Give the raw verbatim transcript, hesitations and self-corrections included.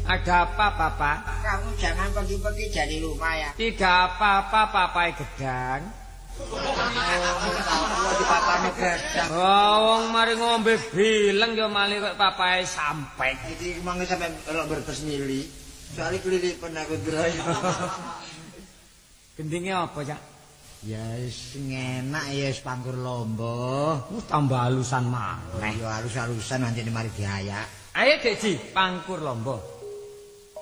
Ada apa, Papa? Kamu jangan pergi-pergi dari rumah ya. Tidak apa-apa, Papai Gedang. Oh, di papane gedang. Oh, wong mari ngombe bileng ya malih kok papae sampai. Iki mangke sampe kalau berkes mili. Soale kelilipan aku droyo. Gendinge apa, Cak? Ya wis ngenak ya wis pangkur lomba. Wis tambah halusan maneh. Ya halus-halusan nanti mari diayak. Ayo, Dek Ji, pangkur lomba.